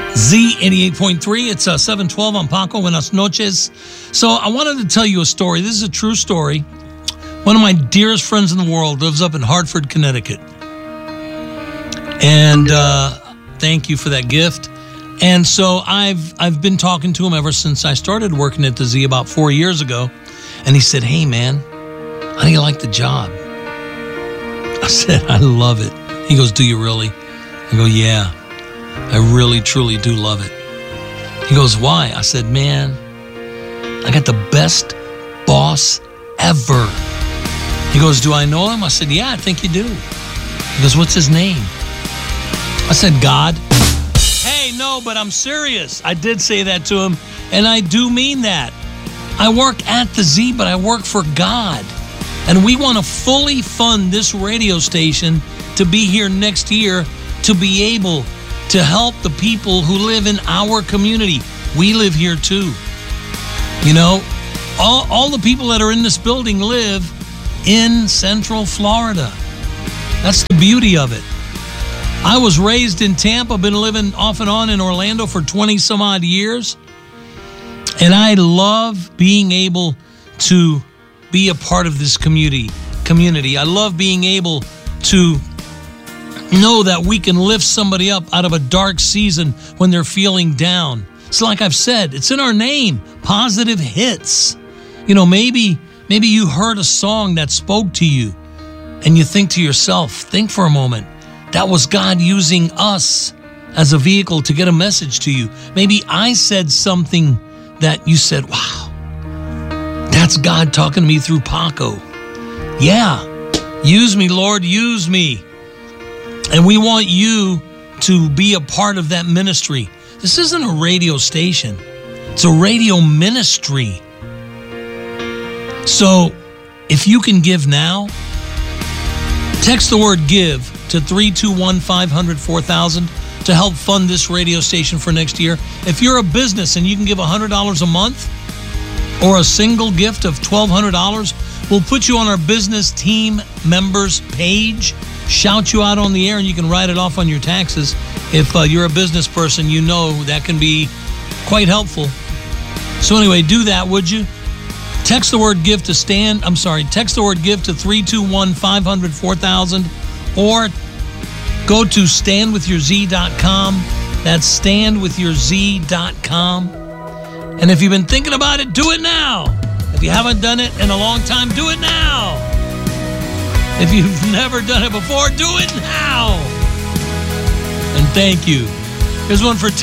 Z88.3. It's 712. I'm Paco. Buenas noches. So I wanted to tell you a story. This is a true story. One of my dearest friends in the world lives up in Hartford, Connecticut. And thank you for that gift. And so I've been talking to him ever since I started working at the Z about 4 years ago. And he said, "Hey, man, how do you like the job?" I said, "I love it." He goes, "Do you really?" I go, "Yeah, I really, truly do love it." He goes, "Why?" I said, "Man, I got the best boss ever." He goes, "Do I know him?" I said, "Yeah, I think you do." He goes, "What's his name?" I said, "God." Hey, no, but I'm serious. I did say that to him, and I do mean that. I work at the Z, but I work for God. And we want to fully fund this radio station to be here next year to be able to help the people who live in our community. We live here too. You know, all the people that are in this building live in Central Florida. That's the beauty of it. I was raised in Tampa, been living off and on in Orlando for 20 some odd years. And I love being able to be a part of this community. I love being able to know that we can lift somebody up out of a dark season when they're feeling down. So like I've said, it's in our name, Positive Hits. You know, maybe you heard a song that spoke to you and you think to yourself, think for a moment, that was God using us as a vehicle to get a message to you. Maybe I said something that you said, "Wow, that's God talking to me through Paco." Yeah, use me, Lord, use me. And we want you to be a part of that ministry. This isn't a radio station. It's a radio ministry. So if you can give now, text the word GIVE to 321-500-4000 to help fund this radio station for next year. If you're a business and you can give $100 a month or a single gift of $1,200, we'll put you on our business team members page, shout you out on the air, and you can write it off on your taxes. If you're a business person, you know that can be quite helpful. So anyway, do that, would you? Text the word GIVE to text the word GIVE to 321-500-4000 or go to standwithyourz.com. That's standwithyourz.com. And if you've been thinking about it, do it now. If you haven't done it in a long time, do it now. If you've never done it before, do it now. And thank you. Here's one for